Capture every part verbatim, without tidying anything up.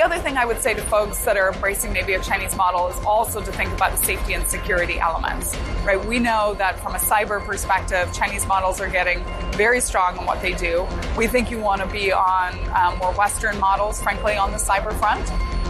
the other thing I would say to folks that are embracing maybe a Chinese model is also to think about the safety and security elements, right? We know that from a cyber perspective, Chinese models are getting very strong in what they do. We think you want to be on um, more Western models, frankly, on the cyber front.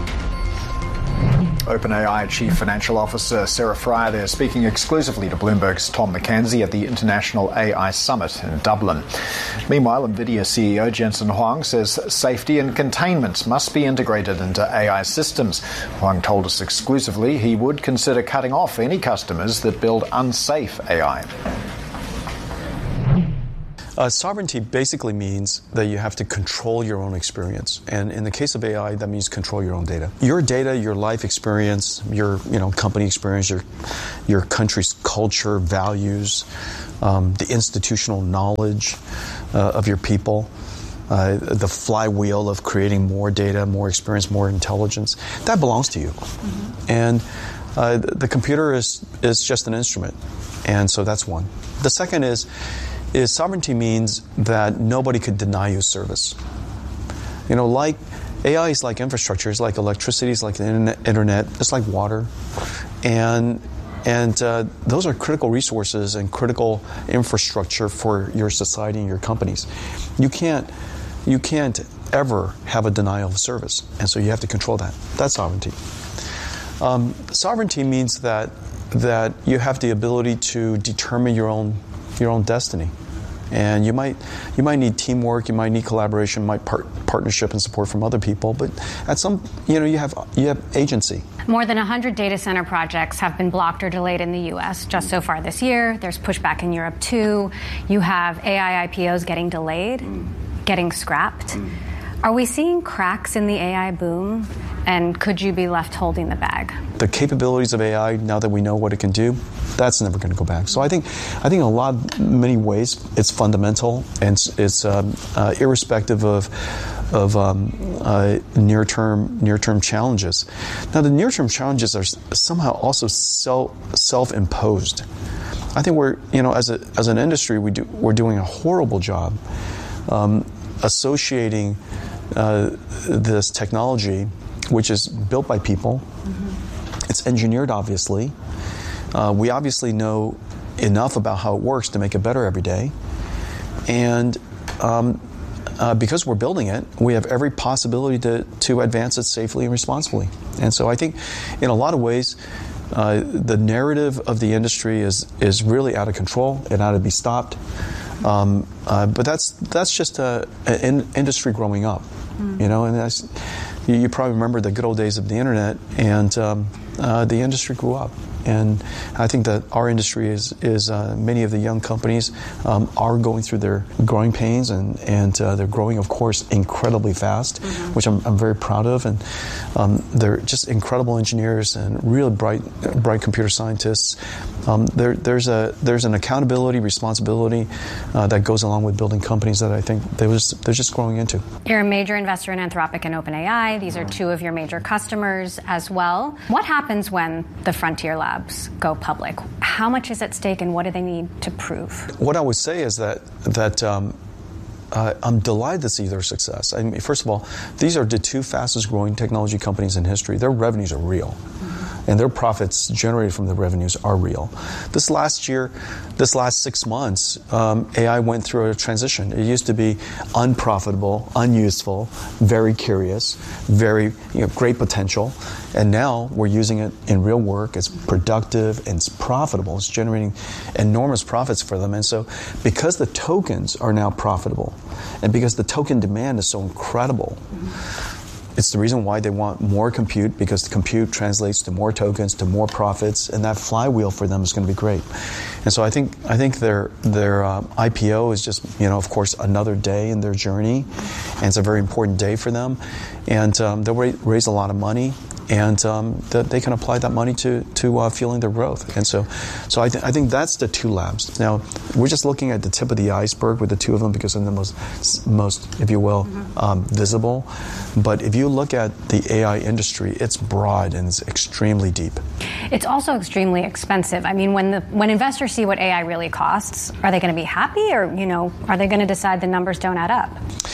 OpenAI Chief Financial Officer Sarah Friar there, speaking exclusively to Bloomberg's Tom McKenzie at the International A I Summit in Dublin. Meanwhile, NVIDIA C E O Jensen Huang says safety and containment must be integrated into A I systems. Huang told us exclusively he would consider cutting off any customers that build unsafe A I. Uh, sovereignty basically means that you have to control your own experience. And in the case of A I, that means control your own data. Your data, your life experience, your you know company experience, your your country's culture, values, um, the institutional knowledge uh, of your people, uh, the flywheel of creating more data, more experience, more intelligence, that belongs to you. Mm-hmm. And uh, the computer is, is just an instrument. And so that's one. The second is is sovereignty means that nobody could deny you service. You know, like A I is like infrastructure, it's like electricity, it's like the internet, internet it's like water. And and uh, those are critical resources and critical infrastructure for your society and your companies. You can't you can't ever have a denial of service. And so you have to control that. That's sovereignty. Um, sovereignty means that that you have the ability to determine your own your own destiny. And you might you might need teamwork, you might need collaboration, might part, partnership and support from other people, but at some you know you have you have agency. More than one hundred data center projects have been blocked or delayed in the U S just so far this year. There's pushback in Europe too. You have A I I P Os getting delayed, mm. getting scrapped. Mm. Are we seeing cracks in the A I boom? And could you be left holding the bag? The capabilities of A I, now that we know what it can do, that's never going to go back. So I think, I think in a lot, of many ways, it's fundamental and it's, it's um, uh, irrespective of of um, uh, near-term near-term challenges. Now, the near-term challenges are somehow also self self-imposed. I think we're, you know, as a as an industry, we do we're doing a horrible job um, associating uh, this technology, which is built by people. Mm-hmm. It's engineered, obviously. Uh, we obviously know enough about how it works to make it better every day. And um, uh, because we're building it, we have every possibility to, to advance it safely and responsibly. And so I think in a lot of ways, uh, the narrative of the industry is, is really out of control. It ought to be stopped. Um, uh, but that's that's just a, an industry growing up, mm. you know, and that's, you, you probably remember the good old days of the internet, and um, uh, the industry grew up. And I think that our industry is, is uh, many of the young companies um, are going through their growing pains, and, and uh, they're growing, of course, incredibly fast, mm-hmm. which I'm, I'm very proud of. And um, they're just incredible engineers and really bright bright computer scientists. Um, there, there's a there's an accountability, responsibility uh, that goes along with building companies that I think they was, they're just growing into. You're a major investor in Anthropic and OpenAI. These are two of your major customers as well. What happens when the Frontier Labs go public? How much is at stake, and what do they need to prove? What I would say is that that um, uh, I'm delighted to see their success. I mean, first of all, these are the two fastest growing technology companies in history. Their revenues are real. Mm-hmm. And their profits generated from the revenues are real. This last year, this last six months, um, A I went through a transition. It used to be unprofitable, unuseful, very curious, very you know, great potential. And now we're using it in real work. It's productive and it's profitable. It's generating enormous profits for them. And so because the tokens are now profitable, and because the token demand is so incredible, mm-hmm. it's the reason why they want more compute, because the compute translates to more tokens, to more profits, and that flywheel for them is going to be great. And so I think I think their their uh, I P O is just, you know, of course, another day in their journey, and it's a very important day for them. And um, they'll ra- raise a lot of money, and um, that they can apply that money to to uh, fueling their growth. And so, so I, th- I think that's the two labs. Now we're just looking at the tip of the iceberg with the two of them because they're the most most, if you will, mm-hmm. um, visible. But if you look at the A I industry, it's broad and it's extremely deep. It's also extremely expensive. I mean, when the when investors see what A I really costs, are they going to be happy, or you know, are they going to decide the numbers don't add up?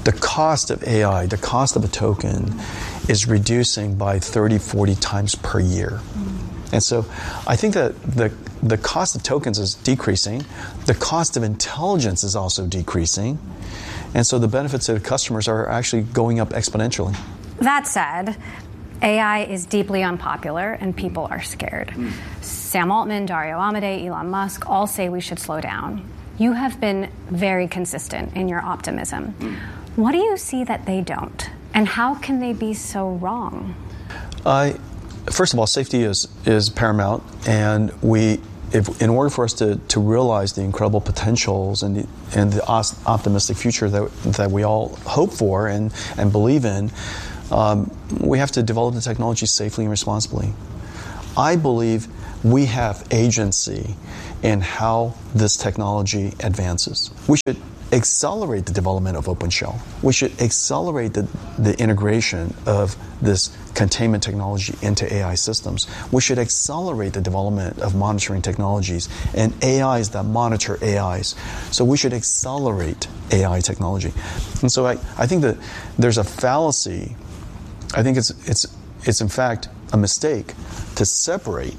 the cost of A I, the cost of a token, is reducing by thirty, forty times per year. And so I think that the the cost of tokens is decreasing. The cost of intelligence is also decreasing. And so the benefits to the customers are actually going up exponentially. That said, A I is deeply unpopular and people are scared. Mm. Sam Altman, Dario Amodei, Elon Musk all say we should slow down. You have been very consistent in your optimism. Mm. What do you see that they don't? And how can they be so wrong? I, first of all, safety is, is paramount, and we, if, in order for us to, to realize the incredible potentials and the, and the optimistic future that, that we all hope for and, and believe in, um, we have to develop the technology safely and responsibly. I believe we have agency in how this technology advances. We should accelerate the development of OpenShell. We should accelerate the, the integration of this containment technology into A I systems. We should accelerate the development of monitoring technologies and A Is that monitor A Is. So we should accelerate A I technology. And so I, I think that there's a fallacy. I think it's it's it's in fact a mistake to separate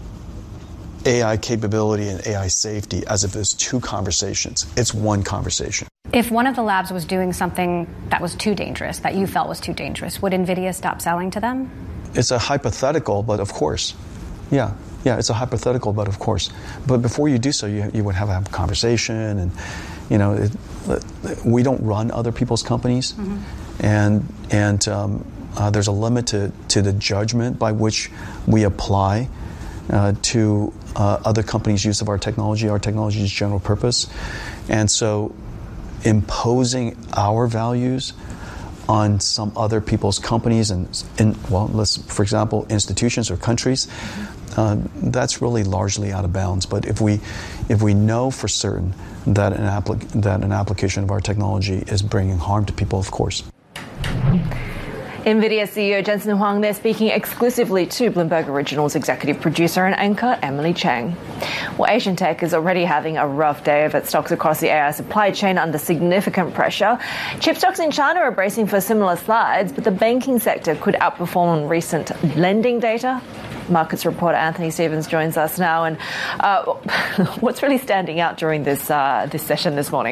A I capability and A I safety as if there's two conversations. It's one conversation. If one of the labs was doing something that was too dangerous, that you felt was too dangerous, would NVIDIA stop selling to them? It's a hypothetical, but of course. Yeah, yeah, it's a hypothetical, but of course. But before you do so, you, you would have a conversation, and, you know, it, we don't run other people's companies, mm-hmm. and, and um, uh, there's a limit to, to the judgment by which we apply Uh, to uh, other companies' use of our technology. Our technology is general purpose. And so imposing our values on some other people's companies and, in, well, let's, for example, institutions or countries, uh, that's really largely out of bounds. But if we if we know for certain that an, applic- that an application of our technology is bringing harm to people, of course. NVIDIA C E O Jensen Huang there, speaking exclusively to Bloomberg Originals executive producer and anchor Emily Chang. Well, Asian tech is already having a rough day of its stocks across the A I supply chain under significant pressure. Chip stocks in China are bracing for similar slides, but the banking sector could outperform on recent lending data. Markets reporter Anthony Stevens joins us now. And uh, what's really standing out during this uh, this session this morning?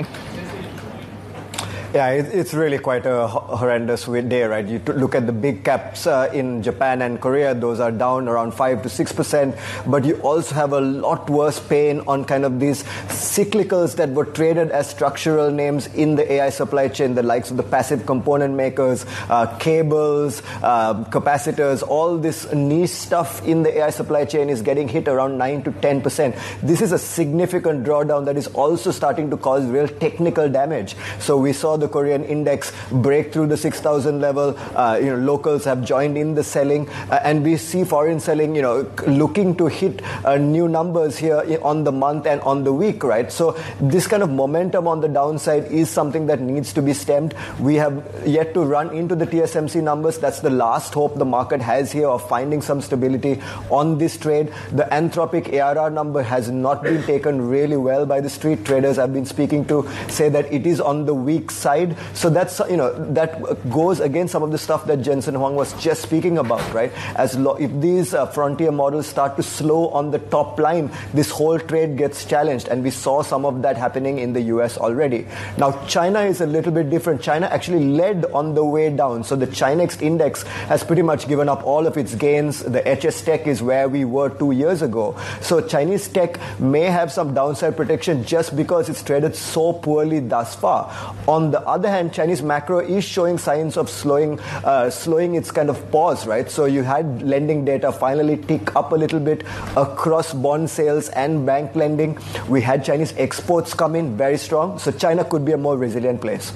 Yeah, it's really quite a horrendous day, right? You look at the big caps uh, in Japan and Korea; those are down around five to six percent. But you also have a lot worse pain on kind of these cyclicals that were traded as structural names in the A I supply chain, the likes of the passive component makers, uh, cables, uh, capacitors. All this niche stuff in the A I supply chain is getting hit around nine to ten percent. This is a significant drawdown that is also starting to cause real technical damage. So we saw the Korean index break through the six thousand level. Uh, you know, locals have joined in the selling, uh, and we see foreign selling, you know, looking to hit uh, new numbers here on the month and on the week, right? So this kind of momentum on the downside is something that needs to be stemmed. We have yet to run into the T S M C numbers. That's the last hope the market has here of finding some stability on this trade. The Anthropic A R R number has not been taken really well by the street. Traders I've been speaking to say that it is on the weak side. So that's, you know, that goes against some of the stuff that Jensen Huang was just speaking about, right? As lo- if these uh, frontier models start to slow on the top line, this whole trade gets challenged, and we saw some of that happening in the U S already. Now, China is a little bit different. China actually led on the way down. So the Chinex index has pretty much given up all of its gains. The H S Tech is where we were two years ago. So Chinese tech may have some downside protection just because it's traded so poorly thus far. On the other hand, Chinese macro is showing signs of slowing uh, slowing its kind of pause, right? So you had lending data finally tick up a little bit across bond sales and bank lending. We had Chinese exports come in very strong. So China could be a more resilient place.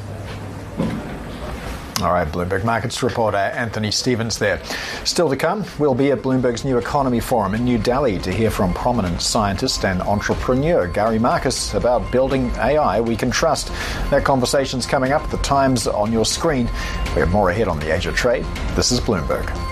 All right, Bloomberg Markets reporter Anthony Stevens there. Still to come, we'll be at Bloomberg's New Economy Forum in New Delhi to hear from prominent scientist and entrepreneur Gary Marcus about building A I we can trust. That conversation's coming up. The time's on your screen. We have more ahead on the Asia Trade. This is Bloomberg.